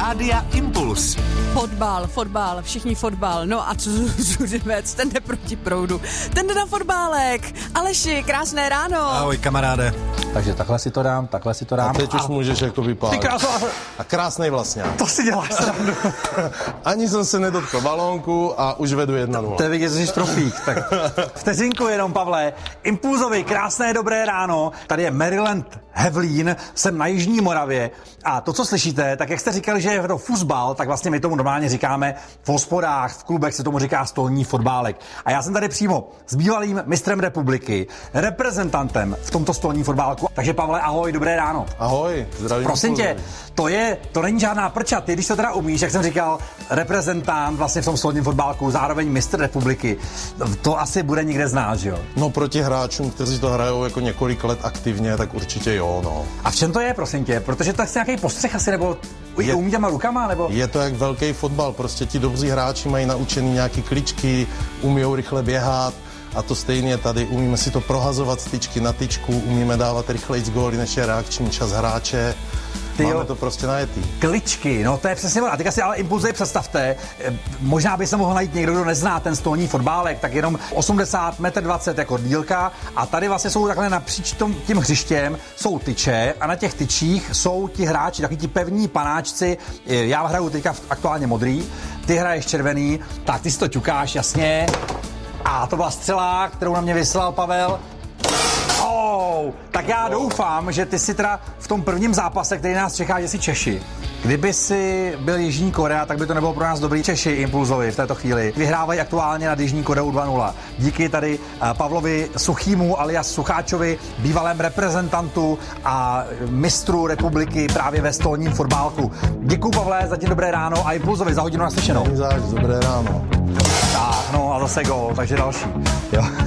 Rádia Impuls. Fotbal, všichni fotbal. No a co Zuřivec, ten jde proti proudu. Ten jde na fotbálek. Aleši, krásné ráno. Ahoj, kamaráde. Takže takhle si to dám. A teď už můžeš jako vypálit. A krásnej vlastně. To si děláš srandu. Ani jsem se nedotkl balónku a už vedu 1-0. To je vidět, že jsi trofík. Tak vteřinku jenom, Pavle. Impulzovi, krásné dobré ráno. Tady je Maryland Hevlín, jsem na Jižní Moravě a to, co slyšíte, tak jak jste říkali, že je to fotbal, tak vlastně my tomu normálně říkáme v hospodách, v klubech se tomu říká stolní fotbálek. A já jsem tady přímo s bývalým mistrem republiky, reprezentantem v tomto stolním fotbálku. Takže Pavle, ahoj, dobré ráno. Ahoj, zdravím. Prosím tě, to není žádná prča, ty když to teda umíš, jak jsem říkal, reprezentant vlastně v tom stolním fotbálku, zároveň mistr republiky, to asi bude někde znát, že jo? No proti hráčům, kteří to hrajou jako několik let aktivně, tak určitě jo, no. A v čem to je, prosím tě? Protože to je nějaký postřeh asi, nebo umí těma rukama, nebo? Je to jak velký fotbal, prostě ti dobří hráči mají naučený nějaký kličky, umíjou rychle běhat a to stejně tady, umíme si to prohazovat z tyčky na tyčku, umíme dávat rychlejc góly, než je reakční čas hráče. Máme to prostě najetý. Kličky, no to je přesně ono. A teďka si ale Impulzy představte, možná by se mohl najít někdo, kdo nezná ten stolní fotbálek, tak jenom 80, 1,20 m jako dílka a tady vlastně jsou takhle napříč tím hřištěm, jsou tyče a na těch tyčích jsou ti hráči, takový ti pevní panáčci. Já hraju teďka aktuálně modrý, ty hraješ červený, tak ty si to ťukáš, jasně. A to byla střela, kterou na mě vyslal Pavel. Tak já doufám, že ty si teda v tom prvním zápase, který nás čeká, že si Češi. Kdyby si byl Jižní Korea, tak by to nebylo pro nás dobrý. Češi Impulzovi v této chvíli vyhrávají aktuálně nad Jižní Koreou 2-0. Díky tady Pavlovi Suchýmu alias Sucháčovi, bývalém reprezentantu a mistru republiky právě ve stolním fotbálku. Děkuju, Pavle, zatím dobré ráno a Impulzovi za hodinu naslyšenou. Dobré ráno. Tak, no a zase gól, takže další. Jo.